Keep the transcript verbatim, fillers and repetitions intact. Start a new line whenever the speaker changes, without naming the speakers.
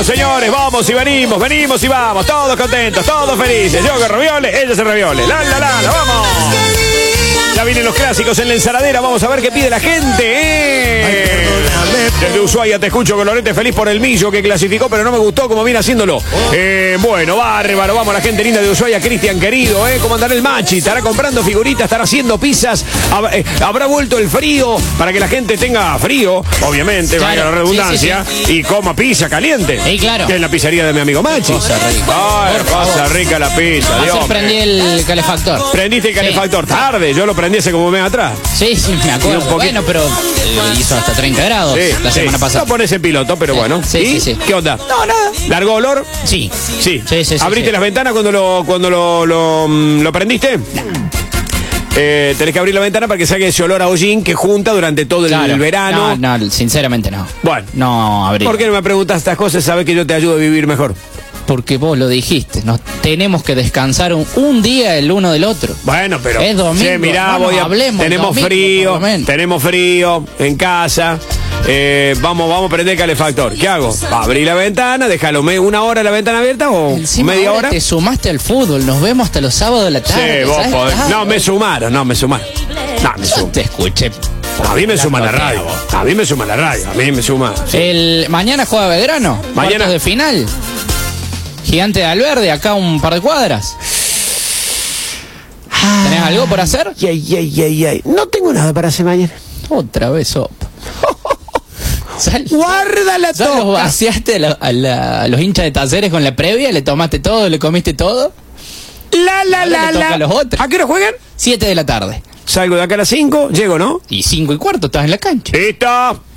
Bueno, señores, vamos y venimos, venimos y vamos, todos contentos, todos felices. Yo que ravioles, ella se ravioles. La, la, la, la, vamos. Ya vienen los clásicos en la ensaladera, vamos a ver qué pide la gente. Eh. Desde Ushuaia te escucho, Colorete, feliz por el Millo que clasificó, pero no me gustó como viene haciéndolo. Eh, bueno, bárbaro, vamos, la gente linda de Ushuaia, Cristian querido, ¿eh? ¿Cómo andará el Machi? ¿Estará comprando figuritas? ¿Estará haciendo pizzas? ¿Hab- eh, ¿Habrá vuelto el frío para que la gente tenga frío? Obviamente,
Claro,
vaya la redundancia.
sí, sí, sí.
Y coma pizza caliente.
Sí, claro.
Que es la pizzería de mi amigo Machi.
Cosa rica.
Ay, cosa rica la pizza,
Ayer
Dios.
prendí el calefactor.
Prendiste el
Sí.
calefactor tarde, yo lo prendí hace como un mes atrás.
Sí, sí, me
Y un
acuerdo.
poquito.
Bueno, pero eh, hizo hasta treinta grados
Sí,
la
sí.
semana pasada.
Lo pones en piloto, pero
Sí,
bueno.
sí,
¿Y
sí, sí.
qué onda? No, nada. ¿Largó olor?
Sí.
Sí.
Sí, sí, sí,
¿Abriste
sí.
las ventanas cuando lo cuando lo, lo, mm, lo prendiste? Eh, tenés que abrir la ventana para que saque ese olor a hollín que junta durante todo
Claro.
el verano.
No, no, sinceramente no.
Bueno.
No, abrí.
¿Por qué no me preguntas estas cosas? Sabes que yo te ayudo a vivir mejor.
Porque vos lo dijiste. Nos tenemos que descansar un, un día el uno del otro.
Bueno, pero
Es domingo,
che, mirá,
no nos
voy a,
hablemos
tenemos
domingo,
frío,
por lo menos.
tenemos frío en casa. Eh, vamos, vamos a prender el calefactor. ¿Qué hago? Abrí la ventana, déjalo me- una hora la ventana abierta o
Encima
media
ahora
hora.
te sumaste al fútbol. Nos vemos hasta los sábados de la tarde.
Sí, vos
¿sabes?
podés.
Ah,
No, me sumaron, no, me sumaron. No, me
yo
sumaron.
te escuché.
A mí me suma la
bloquea,
radio.
vos.
A mí me suma la radio. A mí me suma. Sí.
El, mañana juega Belgrano.
Mañana.
Cuartos de final. Gigante de Alverde, acá un par de cuadras. ¿Tenés algo por hacer?
Ay, ay, ay, ay. No tengo nada para hacer mañana.
Otra vez sopa. Sal-
Guarda la
¿Ya los
toca.
vaciaste a, la- a la- a los hinchas de Talleres con la previa? ¿Le tomaste todo? ¿Le comiste todo?
La, la,
Ahora
la,
le toca
la.
a los otros.
¿A qué hora juegan?
Siete de la tarde.
Salgo de acá a las cinco, llego, ¿no?
Y cinco y cuarto estás en la cancha.
¡Listo!